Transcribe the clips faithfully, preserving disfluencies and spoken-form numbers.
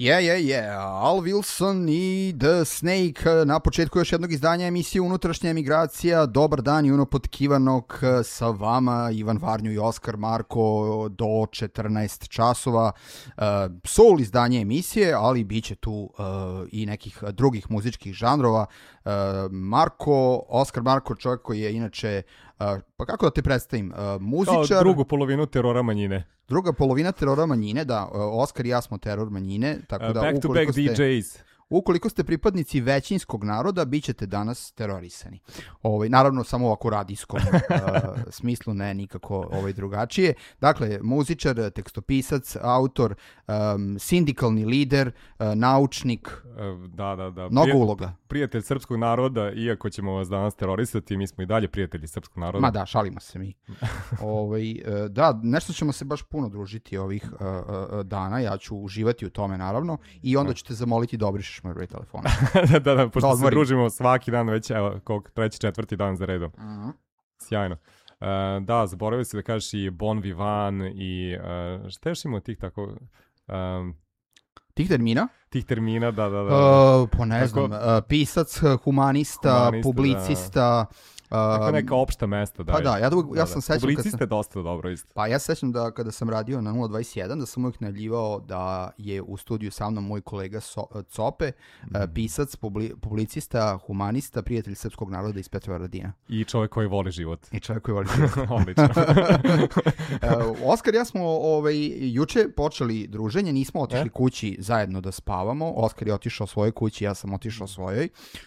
Je, je, je, Al Wilson i The Snake na početku još jednog izdanja emisije Unutrašnja emigracija. Dobar dan Juno Potkivanog, sa vama Ivan Varnju i Oskar Marko do četrnaest časova. Uh, soul izdanje emisije, ali bit će tu uh, i nekih drugih muzičkih žanrova. Uh, Marko, Oskar Marko, čovjek koji je inače, uh, pa kako da te predstavim, uh, muzičar... Kao drugu polovinu terora manjine. Druga polovina terora manjine, da, Oskar i ja smo teror manjine, tako uh, da back to back ste, D Js. Ukoliko ste pripadnici većinskog naroda, bit ćete danas terorisani. Ovaj, naravno, samo ovako radijskom uh, smislu, ne nikako ovaj, drugačije. Dakle, muzičar, tekstopisac, autor, um, sindikalni lider, uh, naučnik, uh, da, da, da. mnogo Prije, uloga. Prijatelj srpskog naroda, iako ćemo vas danas terorisati, mi smo i dalje prijatelji srpskog naroda. Ma da, šalimo se mi. ovaj, uh, da, nešto ćemo se baš puno družiti ovih uh, uh, dana, ja ću uživati u tome, naravno, i onda ću te zamoliti da obrišeš moj broj telefona. da, da, da, pošto da se družimo svaki dan već, evo, koliko, treći, četvrti dan za redom. Uh-huh. Sjajno. Uh, da, zaboravio si da kažeš i Bon Vivant i uh, šta još ima tih tako... Um, Tih termina? Tih termina, da, da, da. Uh, po ne tako, znam, uh, pisac, humanista, humanista publicista... Da. Tako neka opšta mesta. Da, pa da, ja, da, ja da, sam da. sećam... Publiciste sam, dosta dobro isto. Pa ja se sećam da kada sam radio na nula dvadeset jedan, da sam uvijek najavljivao da je u studiju sa mnom moj kolega so, Cope, mm. pisac, publi, publicista, humanista, prijatelj srpskog naroda iz Petrovaradina. I čovjek koji voli život. I čovjek koji voli život. Odlično. Oskar i ja smo ovaj, juče počeli druženje, nismo otišli e? kući zajedno da spavamo. Oskar je otišao svojoj kući, ja sam otišao svojoj.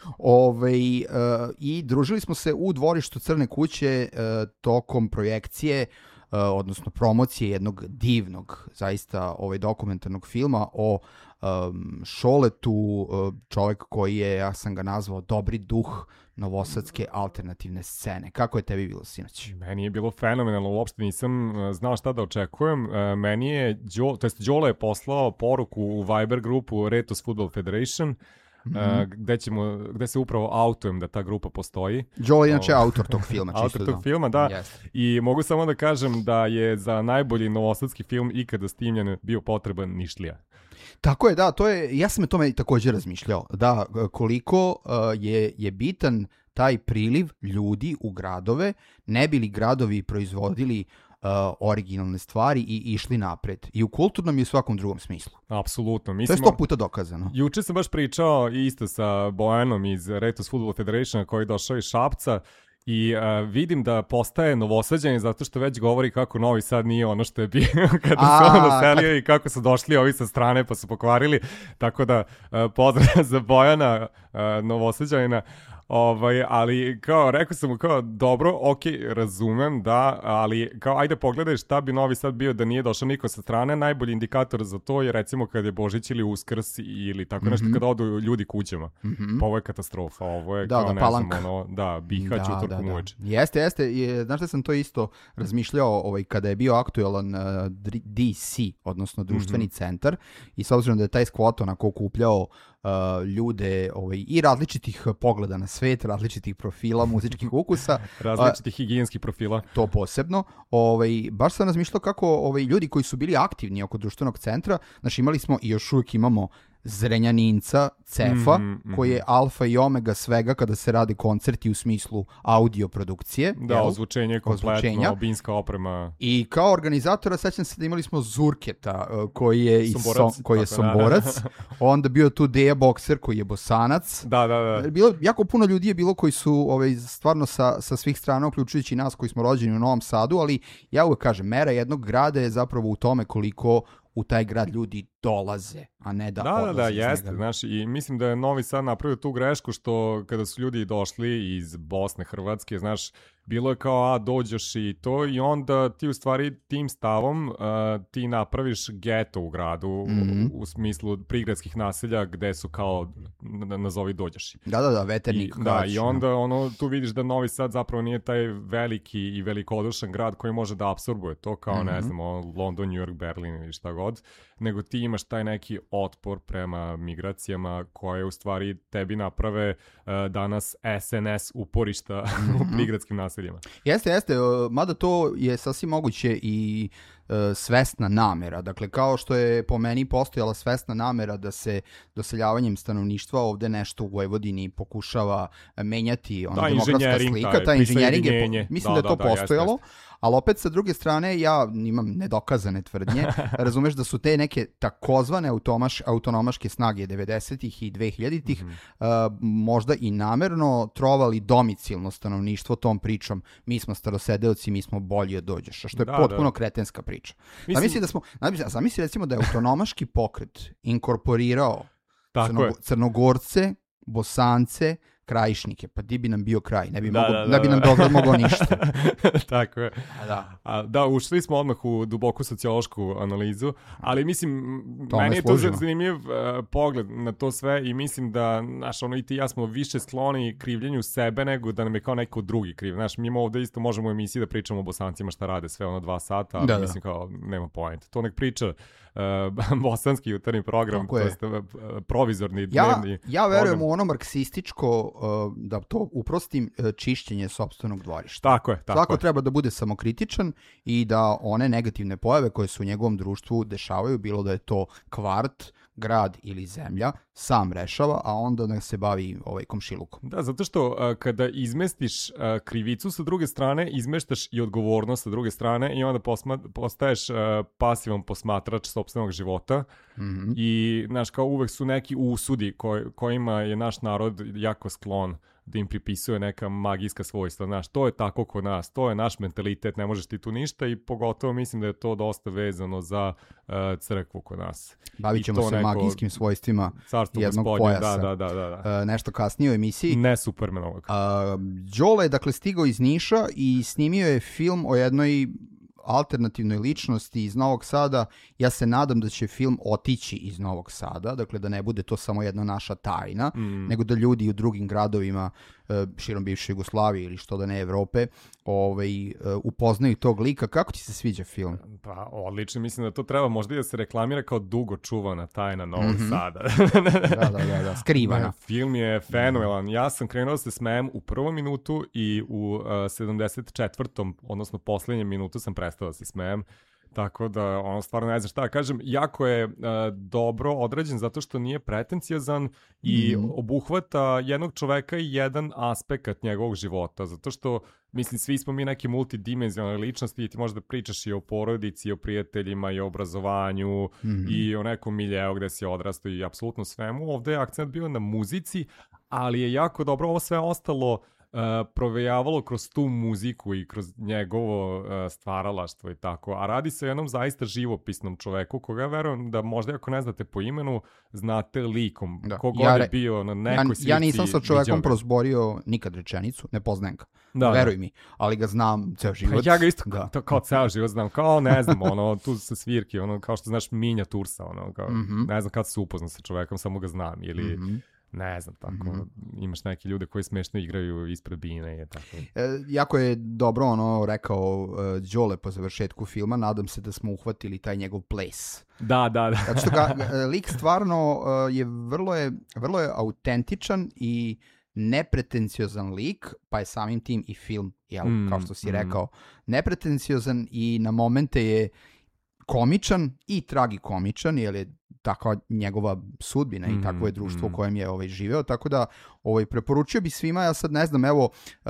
Ovaj, uh, I družili smo se u dvorištu Crne kuće uh, tokom projekcije, uh, odnosno promocije jednog divnog, zaista ovaj, dokumentarnog filma o um, Šoletu, uh, čovjek koji je, ja sam ga nazvao, dobri duh novosadske alternativne scene. Kako je tebi bilo sinoć? Meni je bilo fenomenalno, uopšte nisam znao šta da očekujem. Meni je, Đo, to jest Đole je poslao poruku u Viber grupu Retos Football Federation, Mm-hmm. Uh, gde, ćemo, gde se upravo autujem da ta grupa postoji. Joel je inače autor tog filma. Autor tog filma, da. Yes. I mogu samo da kažem da je za najbolji novosadski film ikada snimljen bio potreban Nišlija. Tako je, da, to je, ja sam o tome također razmišljao, da koliko uh, je, je bitan taj priliv ljudi u gradove, ne bi li gradovi proizvodili Uh, originalne stvari i išli napred. I u kulturnom i u svakom drugom smislu. Apsolutno. To je sto puta dokazano. Juče sam baš pričao isto sa Bojanom iz Retos Football Federationa koji je došao iz Šapca i uh, vidim da postaje Novosađanin zato što već govori kako Novi Sad nije ono što je bio kada A, se on naselio kad... i kako su došli ovi sa strane pa su pokvarili. Tako da uh, pozdrav za Bojana, uh, Novosađanina. Ovaj, ali kao rekao sam mu kao dobro, ok, razumem da, ali kao ajde pogledaj šta bi Novi Sad bio da nije došao niko sa strane. Najbolji indikator za to je recimo kad je Božić ili Uskrs ili tako nešto, mm-hmm. kada odu ljudi kućama. Mm-hmm. Pa ovo je katastrofa, ovo je da, kao da, ne palank. znam ono, da, Bihać da, utorkom da, da. uveče. Jeste, jeste, je, znaš da sam to isto razmišljao ovaj, kada je bio aktuelan uh, D C, odnosno društveni mm-hmm. centar, i s obzirom da je taj skvot onako okupljao Uh, ljude ovaj, i različitih pogleda na svet, različitih profila, muzičkih ukusa. različitih uh, higijenskih profila. To posebno. Ovaj, baš sam razmišljao kako ovaj, ljudi koji su bili aktivni oko društvenog centra, znači imali smo i još uvijek imamo Zrenjaninca, Cefa, mm-hmm. koji je alfa i omega svega kada se radi koncerti u smislu audio produkcije. Da, jel? Ozvučenje kompletno, binska oprema. I kao organizatora, sećam se da imali smo Zurketa, koji je, Somborac, som, koji je Somborac, onda bio tu Deja Bokser, koji je Bosanac. Da, da, da. Bilo, jako puno ljudi je bilo koji su ovaj, stvarno sa, sa svih strana, uključujući nas koji smo rođeni u Novom Sadu, ali ja uvek kažem, mera jednog grada je zapravo u tome koliko u taj grad ljudi dolaze, a ne da, da odlaze. Da, da, iz jeste, njega. znaš, i mislim da je Novi Sad napravio tu grešku što kada su ljudi došli iz Bosne, Hrvatske, znaš, bilo je kao, a, dođeš i to, i onda ti u stvari tim stavom uh, ti napraviš geto u gradu, mm-hmm. u, u smislu prigradskih naselja gde su kao, nazovi dođeš. Da, da, da, veternik. I, da, i onda ono, tu vidiš da Novi Sad zapravo nije taj veliki i velikodušan grad koji može da apsorbuje to, kao, mm-hmm. ne znam, London, New York, Berlin ili šta god, nego ti imaš taj neki otpor prema migracijama koje u stvari tebi naprave uh, danas S N S uporišta mm-hmm. u prigradskim naseljima. Jeste, jeste, mada to je sasvim moguće i svesna namera. Dakle, kao što je po meni postojala svesna namera da se doseljavanjem stanovništva ovde nešto u Vojvodini pokušava menjati, ono, da, demografska slika, taj, ta inženjering je, mislim da, da je to da, postojalo, jest, jest. ali opet sa druge strane ja imam nedokazane tvrdnje, razumeš da su te neke takozvane automaš, autonomaške snage devedesetih i dvehiljaditih mm -hmm. uh, možda i namerno trovali domicilno stanovništvo tom pričom, mi smo starosedeoci, mi smo bolji od dođeš, što je da, potpuno da. kretenska priča. Mislim... Zamisli da smo, zamisli recimo da je autonomaški pokret inkorporirao crno, Crnogorce, Bosance, Krajišnike, pa di bi nam bio kraj, ne bi, da, mogo, da, da, ne bi nam Beograd mogao ništa. Tako je. A da. A, da, ušli smo odmah u duboku sociološku analizu, ali mislim, to meni je to zanimljiv uh, pogled na to sve i mislim da, znaš, ono i ti i ja smo više skloni krivljenju sebe nego da nam je kao neko drugi kriv. Znaš, mi ovde isto možemo u emisiji da pričamo o Bosancima šta rade sve ono dva sata, ali da, mislim da. kao nema point. To nek priča uh, bosanski jutarnji program, to jest uh, provizorni dnevni Ja, ja verujem program. U ono marksističko da to uprostim, čišćenje sopstvenog dvorišta. Tako je, tako Svako je. treba da bude samokritičan i da one negativne pojave koje se u njegovom društvu dešavaju, bilo da je to kvart, grad ili zemlja, sam rešava, a onda da se bavi ovaj komšilukom. Da, zato što uh, kada izmestiš uh, krivicu sa druge strane, izmeštaš i odgovornost sa druge strane i onda posma, postaješ uh, pasivan posmatrač sopstvenog života mm-hmm. i, znaš, kao uvek su neki usudi koj, kojima je naš narod jako sklon da im pripisuje neka magijska svojstva, znaš, to je tako kod nas, to je naš mentalitet, ne možeš ti tu ništa i pogotovo mislim da je to dosta vezano za uh, crkvu kod nas. Bavit ćemo se magijskim svojstvima jednog gospodin, pojasa. Da, da, da, da. Uh, nešto kasnije u emisiji. Ne Supermanovog. Uh, Đole je dakle stigao iz Niša i snimio je film o jednoj alternativnoj ličnosti iz Novog Sada. Ja se nadam da će film otići iz Novog Sada, dakle da ne bude to samo jedna naša tajna, mm. nego da ljudi u drugim gradovima širom bivše Jugoslavije ili što da ne Evrope ovaj, upoznaju tog lika. Kako ti se sviđa film? Pa odlično, mislim da to treba možda i da se reklamira kao dugo čuvana tajna Novog mm-hmm. Sada. da, da, da, da, skrivana. Film je fenomenalan. Ja sam krenuo da se smejem u prvom minutu i u uh, sedamdeset četvrtom odnosno poslednjem minutu sam prestao da se smejem. Tako da, ono, stvarno ne znam šta da kažem. Jako je uh, dobro odrađen zato što nije pretenciozan i mm. obuhvata jednog čoveka i jedan aspekt njegovog života. Zato što, mislim, svi smo mi neke multidimenzionalne ličnosti i ti možeš da pričaš i o porodici, i o prijateljima, i o obrazovanju, mm. i o nekom miljeu gde si odrastao i apsolutno svemu. Ovde je akcent bio na muzici, ali je jako dobro ovo sve ostalo Uh, provejavalo kroz tu muziku i kroz njegovo uh, stvaralaštvo i tako. A radi se o jednom zaista živopisnom čoveku koga ja verujem da možda ako ne znate po imenu, znate likom. Da. Kogod ja, je bio na nekoj ja, slici. Ja nisam sa čovekom prozborio nikad rečenicu, ne poznajem ga. Da, veruj da. mi, ali ga znam ceo život. Pa ja ga isto da. to, kao ceo život znam. Kao ne znam, ono, tu sa svirki, ono, kao što znaš Minja Tursa, ono, kao, mm-hmm. ne znam kad se upoznam sa čovekom, samo ga znam. Ili... Mm-hmm. Ne znam, tako, mm-hmm. imaš neke ljude koji smešno igraju ispred bine i tako. E, jako je dobro ono rekao uh, Đole po završetku filma, nadam se da smo uhvatili taj njegov ples. Da, da, da. Zato što ga, lik stvarno uh, je vrlo je, vrlo je autentičan i nepretenciozan lik, pa je samim tim i film, jel, mm, kao što si mm. rekao, nepretenciozan i na momente je komičan i tragikomičan, jer je takva njegova sudbina mm, i takvo je društvo mm. u kojem je ovaj, živeo, tako da ovaj, preporučio bi svima, ja sad ne znam, evo, uh,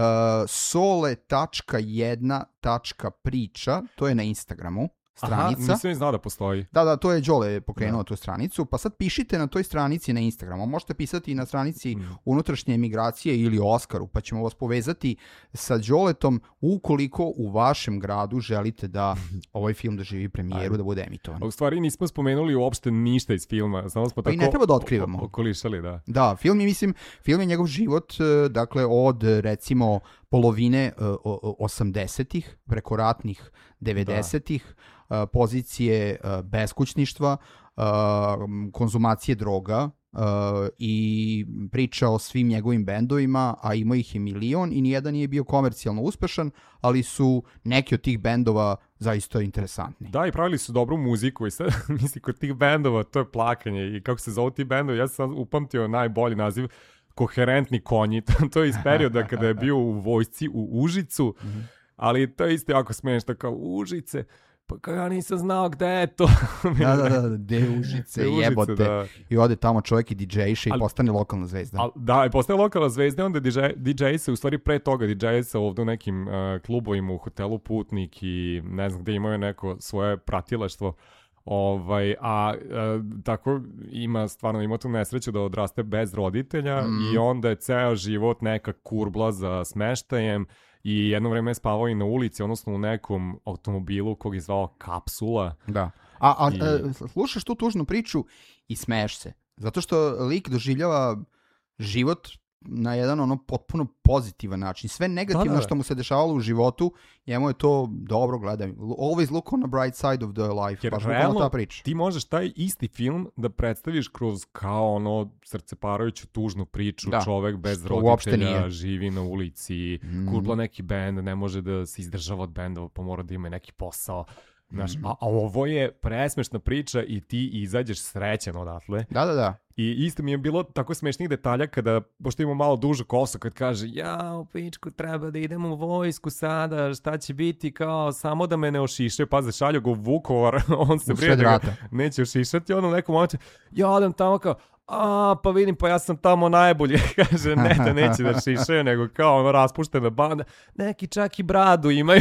sole tačka jedna tačka priča, to je na Instagramu, stranica. Aha, nisam znao da postoji. Da, da, to je Đole pokrenuo da. tu stranicu, pa sad pišite na toj stranici na Instagramu, možete pisati i na stranici mm. unutrašnje emigracije ili Oskaru, pa ćemo vas povezati sa Đoletom ukoliko u vašem gradu želite da ovaj film doživi premijeru, Ajde. da bude emitovan. A u stvari nismo spomenuli uopšte ništa iz filma, samo smo pa tako i ne treba da otkrivamo. okolišali, da. Da, film je, mislim, film je njegov život, dakle, od, recimo, polovine osamdesetih, preko ratnih devedesetih, da. pozicije beskućništva, konzumacije droga i priča o svim njegovim bendovima, a ima ih je milion i nijedan nije bio komercijalno uspešan, ali su neki od tih bendova zaista interesantni. Da, i pravili su dobru muziku i sad, mislim, kod tih bendova to je plakanje i kako se zovu ti bendovi, ja sam upamtio najbolji naziv, Koherentni konji, to je iz perioda kada je bio u vojsci u Užicu, ali to je isto jako smiješno, kao Užice, pa kao ja nisam znao gde je to. da, da, da, gde Užice, jebote. Da. I ode tamo čovjek i didžejše i postane lokalna zvezda. Al, da, i postane lokalna zvezda, onda didžej se, u stvari pre toga didžej se ovdje u nekim uh, klubovima u hotelu Putnik i ne znam gde imaju neko svoje pratilaštvo. Ovaj, a, a tako ima stvarno ima tu nesreću da odraste bez roditelja mm. i onda je ceo život neka kurbla za smeštajem i jedno vreme je spavao i na ulici, odnosno u nekom automobilu kog je zvao Kapsula. Da. A, a, I... a slušaš tu tužnu priču i smeješ se. Zato što lik doživljava život na jedan ono potpuno pozitivan način. Sve negativno da, da. što mu se dešavalo u životu, njemu je to dobro, gledaj. Always look on the bright side of the life. Jer baš realno, ta priča. Ti možeš taj isti film da predstaviš kroz kao ono srceparajuću tužnu priču, da. čovek bez što roditelja, živi na ulici, mm. kurbla neki bend, ne može da se izdržava od bendova, pa mora da ima neki posao. Znaš, mm. a, a ovo je presmešna priča i ti izađeš srećan odatle. Da, da, da. I isto mi je bilo tako smešnih detalja kada, pošto imamo malo dužu kosu, kad kaže, ja u pičku treba da idem u vojsku sada, šta će biti, kao samo da me ne ošiše, pa zašalju go u Vukovar, on se brije da neće ošišati, ono u nekom momentu, ja odem tamo kao, a, pa vidim, pa ja sam tamo najbolji, kaže, ne da neće da šišaju, nego kao ono raspuštena banda, neki čak i bradu imaju.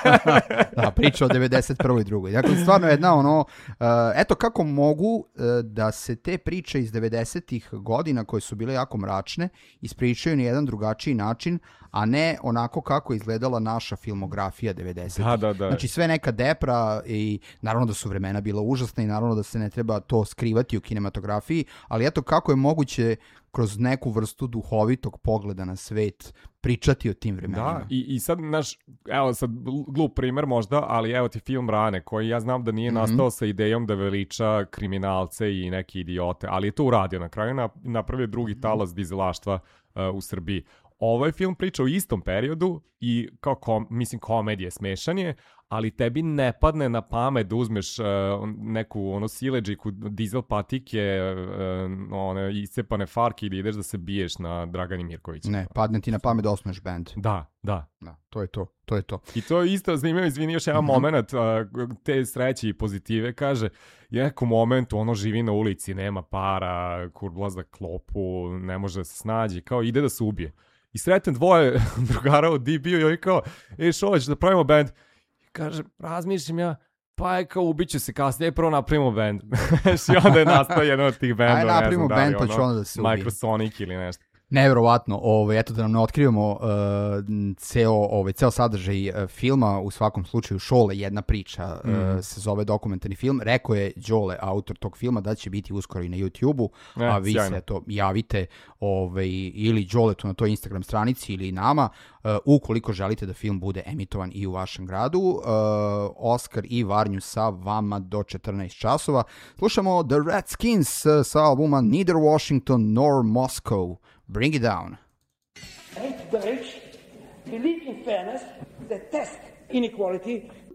Da, priča o devedeset prvoj i drugoj. Dakle, stvarno jedna ono, uh, eto kako mogu uh, da se te priče iz devedesetih godina, koje su bile jako mračne, ispričaju na jedan drugačiji način, a ne onako kako je izgledala naša filmografija devedesetih. Da, da, da. Znači sve neka depra i naravno da su vremena bila užasna i naravno da se ne treba to skrivati u kinematografiji, ali eto kako je moguće kroz neku vrstu duhovitog pogleda na svet pričati o tim vremenima. Da, i, i sad, naš, evo sad glup primer možda, ali evo ti film Rane, koji ja znam da nije mm-hmm. nastao sa idejom da veliča kriminalce i neke idiote, ali je to uradio na kraju, napravio drugi talas dizelaštva uh, u Srbiji. Ovaj film priča o istom periodu i kao kom, mislim komedije, smešan je, ali tebi ne padne na pamet da uzmeš uh, neku ono sileđiku, dizel patike, uh, one iscepane farke i da ideš da se biješ na Dragani Mirković. Ne, padne ti na pamet da osnuješ band. Da, da. Da, to je to, to je to. I to je isto zanimljivo, izvini još jedan mm-hmm. moment, uh, te sreće i pozitive, kaže, je nekom momentu ono živi na ulici, nema para, kurbla za klopu, ne može se snađi, kao ide da se ubije. I sretem dvoje drugara u D B-u i oni kao, ej šo, ćeš da pravimo band? I kaže, razmišljam ja, pa je kao ubiću se kasnije, prvo napravimo band. I onda je nastao jedan od tih bendova, ne znam da li ono, pa da se Microsonic ili nešto. Nevjerovatno, ovaj, eto da nam ne otkrivamo uh, ceo, ovaj, ceo sadržaj uh, filma, u svakom slučaju Šole, jedna priča, mm. uh, se zove dokumentarni film. Rekao je Đole, autor tog filma, da će biti uskoro i na YouTube-u, e, a vi sjajno. se to javite ovaj, ili Đoletu na toj Instagram stranici ili nama, uh, ukoliko želite da film bude emitovan i u vašem gradu. Uh, Oskar i Varnju sa vama do četrnaest časova. Slušamo The Redskins uh, sa albuma Neither Washington nor Moscow. Bring it down. Hate the rich, believe in fairness, detest inequality,